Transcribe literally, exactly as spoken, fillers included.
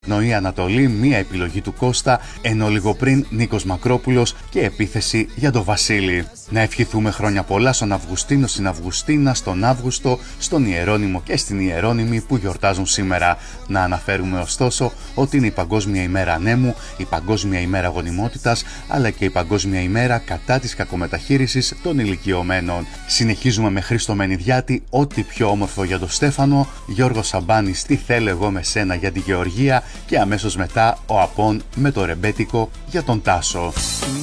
Νοή Ανατολή, μία επιλογή του Κώστα, ενώ λίγο πριν Νίκος Μακρόπουλος και επίθεση για τον Βασίλη. Να ευχηθούμε χρόνια πολλά στον Αυγουστίνο, στην Αυγουστίνα, στον Αύγουστο, στον Ιερώνυμο και στην Ιερώνυμη που γιορτάζουν σήμερα. Να αναφέρουμε ωστόσο ότι είναι η Παγκόσμια ημέρα ανέμου, η Παγκόσμια ημέρα γονιμότητας, αλλά και η Παγκόσμια ημέρα κατά της κακομεταχείρισης των ηλικιωμένων. Συνεχίζουμε με Χρήστο Μενιδιάτη, ό,τι πιο όμορφο για τον Στέφανο, Γιώργο Σαμπάνης, τι θέλω εγώ με σένα για τη Γεωργία, και αμέσως μετά ο Απών με το ρεμπέτικο για τον Τάσο.